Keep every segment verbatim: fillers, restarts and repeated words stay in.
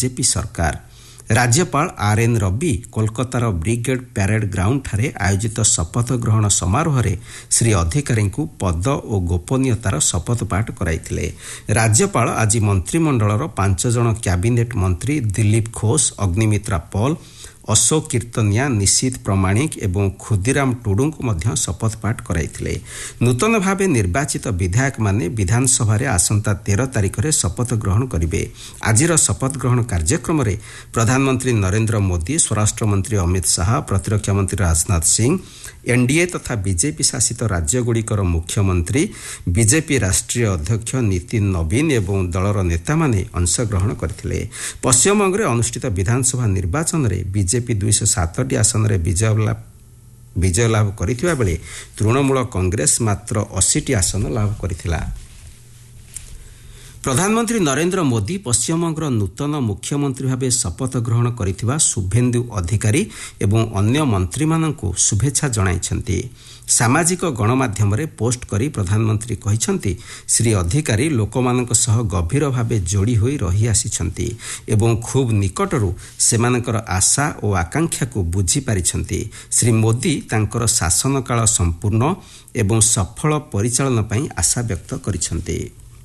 BJP ସରକାର। राज्यपाल are N Ravi कोलकातार ब्रिगेड प्यारेड ग्राउंड ठारे आयोजित शपथ ग्रहण समारोह रे श्री अधिकारी को पद और गोपनीयतार शपथ पाठ कराइथिले। राज्यपाल आज मंत्रिमंडलर पांच जन कैबिनेट मंत्री दिलीप घोष, अग्निमित्रा पॉल, अशोक कीर्तनिया, निशित प्रमाणिक एवं खुदीराम टुडू को मध्य शपथ पाठ कराइथिले। नूतन भावे निर्वाचित विधायक माने विधानसभा रे आसंता तेरह तारिख रे शपथ ग्रहण करिवे। आजिर शपथ ग्रहण कार्यक्रम रे प्रधानमंत्री नरेंद्र मोदी, स्वराष्ट्र मंत्री अमित शाह, प्रतिरक्षा मंत्री राजनाथ सिंह, एनडीए तथा बीजेपी शासित राज्यगुड़िकर मुख्यमंत्री, बीजेपी राष्ट्रीय अध्यक्ष नितिन नवीन एवं दलर नेता माने अंशग्रहण करथिले। पश्चिमबंग रे अनुष्ठित विधानसभा निर्वाचन रे बीजेपी दुई सौ सात आसन रे विजय लाभ विजय लाभ करिथिबा बेले तृणमूल कांग्रेस मात्र अस्सी आसन लाभ करिथिला। प्रधानमंत्री नरेंद्र मोदी पश्चिमबंगर नूतन मुख्यमंत्री भाव शपथ ग्रहण करिथिबा शुभेन्दु अधिकारी एवं अन्य मंत्री माननकु शुभेच्छा जणाइछन्ति। सामाजिक गणमाध्यम रे पोस्ट करी प्रधानमंत्री कहिछन्ति श्री अधिकारी लोकमाननक सह गभीर भावे जोड़ी होई रही आसिछन्ति एवं खूब निकटरू सेमानकर आशा और आकांक्षा को बुझी पारिछन्ति। श्री मोदी तांकर शासन काल संपूर्ण एवं सफल परिचालन पई आशा व्यक्त करिछन्ति।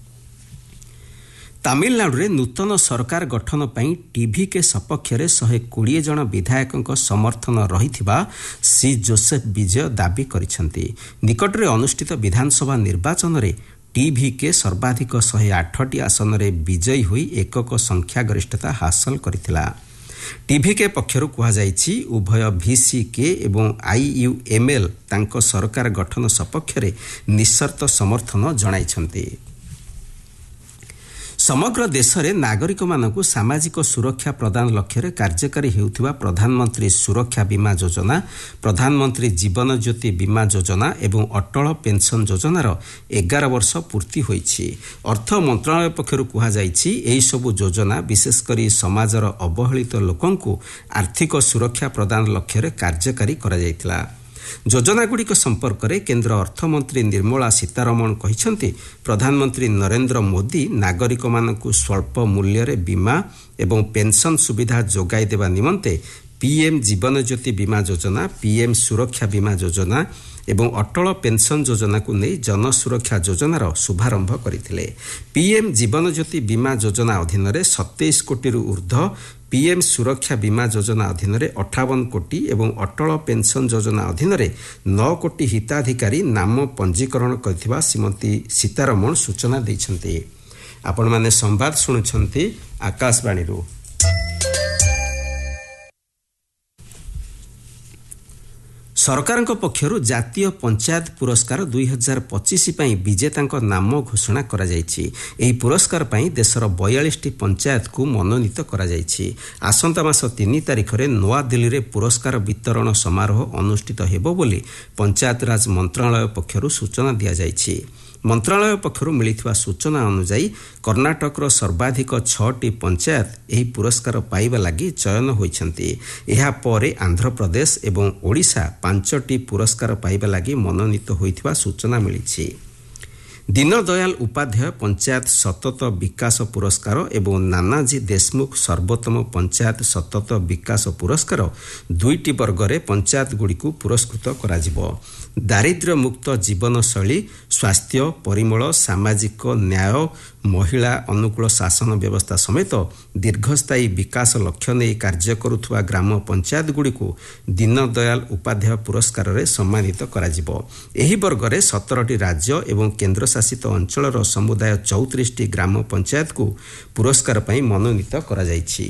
तामिलनाडु रे नूतन सरकार गठन पई टीवी के सपक्ष रे एक सौ बीस जन विधायकଙ୍କ समर्थन रहिथिबा सी जोसेफ विजय दाबी करिसंती। निकट रे अनुष्ठित विधानसभा निर्वाचन रे टीवी के सर्वाधिक एक सौ आठ टी आसन रे विजयी होई एकक संख्या गरिष्ठता हासिल करिथिला। टीवी के पक्षरु कुहा जाइछि उभय वीसीके एवं आईयूएमएल तांको सरकार गठन सपक्ष रे निशर्त समर्थन जणाइछन्ती। समग्र देश रे नागरिक मानकु सामाजिक सुरक्षा प्रदान लक्ष्य रे कार्यकारी हेउथिबा प्रधानमंत्री सुरक्षा बीमा योजना, प्रधानमंत्री जीवन ज्योति बीमा योजना एवं अटल पेंशन योजनार ग्यारह वर्ष पूर्ति होईछि। अर्थ मंत्रालय पक्षरु कुहा जाइछि एही सबु योजना विशेष करी समाजर अवहेलित लोकंकु आर्थिक सुरक्षा प्रदान लक्ष्य रे कार्यकारी करा जायतिला। योजनागुड़िक संपर्क में केंद्र अर्थमंत्री निर्मला सीतारमण कहिछन्ति प्रधानमंत्री नरेंद्र मोदी नागरिक मानकु स्वल्प मूल्य रे बीमा एवं पेंशन सुविधा जोगाई देवा निमंते पीएम जीवन ज्योति बीमा योजना, पीएम सुरक्षा बीमा योजना एवं अटल पेंशन योजना को नहीं जन सुरक्षा योजनार शुभारंभ करथिले। पीएम जीवन ज्योति बीमा योजना अधीन रे सत्ताईस कोटी रु ऊर्ध्व, पीएम सुरक्षा बीमा योजना अधीन रे अट्ठावन कोटी एवं अटल पेंशन योजना अधीन रे नौ कोटी हिताधिकारी नाम पंजीकरण करथिबा श्रीमती सीतारमण सूचना दैछन्ति। आपण माने संवाद सुनुछन्ति आकाशवाणी रु। सरकारଙ୍କ पक्षरु जातीय पंचायत पुरस्कार दुई हजार पच्चीस पई विजेतांक नाम घोषणा करा जायछि। एही पुरस्कार पई देशर बयालीस टी पंचायत को मनोनीत करा जायछि। आसंता मास तीन तारिख रे नवा दिल्ली रे पुरस्कार वितरण समारोह अनुष्ठित हेबो बोली पंचायत राज मंत्रालय पक्षरु सूचना दिया जायछि। मंत्रालय पक्षरु मिलिथिबा सूचना अनुसार कर्नाटकर सर्वाधिक छह टी पंचायत एही पुरस्कार पाइबा लागि चयन होइछन्ति। एहा परे आंध्र प्रदेश एवं ओडिशा पांच टी पुरस्कार पाइबा लागि मनोनीत होइथिबा सूचना मिलिछि। दीनदयाल उपाध्याय पंचायत सतत विकास पुरस्कार एवं नानाजी देशमुख सर्वोत्तम पंचायत सतत विकास पुरस्कार दुईटी वर्ग रे पंचायत गुड़ी को पुरस्कृत करा जिवो। दारिद्र्य मुक्त जीवन शैली, स्वास्थ्य, परिमल, सामाजिक न्याय, महिला अनुकूल शासन व्यवस्था समेत दीर्घस्थायी विकास लक्ष्य नहीं कार्य करुथुवा ग्राम पंचायत गुड़ी को दीनदयाल उपाध्याय पुरस्कार रे सम्मानित करा जिवो। एही वर्ग रे सत्रह टी राज्य एवं केंद्र शासित अंचलर समुदाय चौतीस टी ग्राम पंचायत को पुरस्कार पई मनोनीत करा जायछि।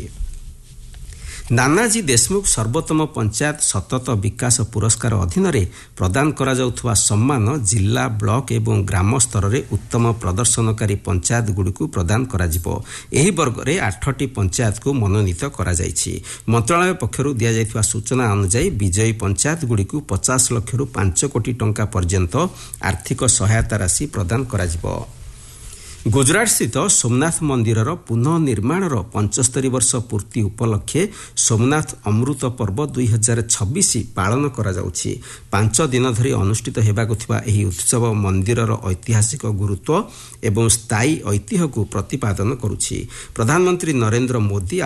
नानाजी देशमुख सर्वोत्तम पंचायत सतत विकास पुरस्कार अधीन रे प्रदान करा जाउथुवा सम्मान जिला, ब्लॉक एवं ग्राम स्तर रे उत्तम प्रदर्शनकारी पंचायत गुडी को प्रदान करा जिवो। एही वर्ग रे आठ टी पंचायत को मनोनीत करा जायछि। मंत्रालय पक्षरु दिया जायथुवा सूचना अनुसार विजयी पंचायत गुडी को पचास लाख रु पांच कोटी टंका पर्यंत आर्थिक सहायता राशि प्रदान करा जिवो। गुजरात स्थित सोमनाथ मंदिर पुनः निर्माण पंचस्तरी वर्ष पूर्ति उपलक्षे सोमनाथ अमृत पर्व दुई हजार छब्बीस पालन करा जाउछि। पांच दिन धरी अनुष्ठित हेबाकु थिबा एही उत्सव मंदिर ऐतिहासिक गुरुत्व एवं स्थायी ऐतिह्य को प्रतिपादन करुछि। प्रधानमंत्री नरेंद्र मोदी